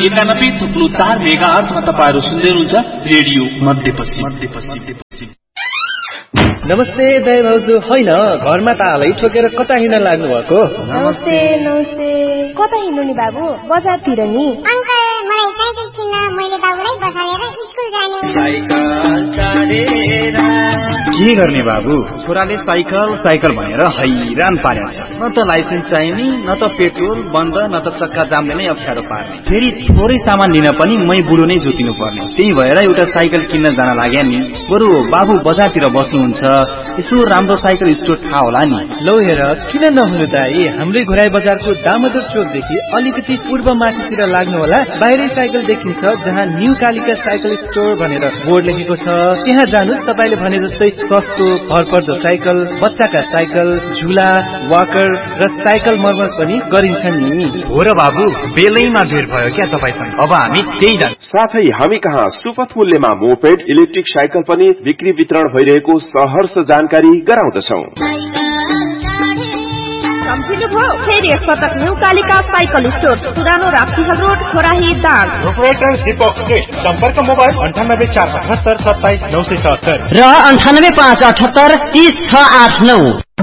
91.4 मेगाहर्जमा तपाईहरु सुन्दै हुनुहुन्छ रेडियो मध्यपश्चिम। नमस्ते दाइ भाउजू, होइन घरमा त हालै छोकेर कता हिँड्न लाग्नु भएको? नमस्ते कता हिँड्नु नि बाबु? बजारतिर नि। अंकल मलाई साइकल किन्न मैले बाबुलाई बसालेर स्कुल जाने। साइकल चढेर के गर्ने बाबु? छोराले साइकल भनेर हैरान पारेको छ। न त लाइसेन्स चाहिने, न त पेट्रोल बन्द, न त चक्का जामले नै अप्ठ्यारो पार्ने। फेरि थोरै सामान लिन पनि मै बुढो नै जोतिनु पर्ने। त्यही भएर एउटा साइकल किन्न जान लाग्या नि। बरु बाबु बजारतिर बस्नुहुन्छ, यसो राम्रो साइकल स्टोर थाहा होला नि। लौ हेर, किन नहुनु दाइ, हाम्रै घोराई बजारको दामोदर चोकदेखि अलिकति पूर्व माथितिर लाग्नु होला। बाहिरै साइकल देखिन्छ जहाँ न्यू कालिका साइकल स्टोर भनेर बोर्ड लेखेको छ। त्यहाँ जानुस्, तपाईले भने जस्तै सस्तो भरपर्दो साइकल, बच्चाका साइकल, झुला, वाकर र साइकल मर्मत पनि गरिन्छ नि। हो र बाबु, बेलैमा भेट भयो क्या तपाईसँग। अब हामी त्यही जान्छौँ। साथै हामी कहाँ सुपथ मूल्यमा मोपेड, इलेक्ट्रिक साइकल पनि बिक्री वितरण भइरहेको सहर्ष जानकारी गराउँदछौं। फेरि एकपटक न्यू कालिका साइकल स्टोर, पुरानो राप्तीहल रोड, खोराही दाङ। प्रोपराइटर दीपक श्रेष्ठ। सम्पर्क मोबाइल 98 478 27 977 र 98 578 30 689।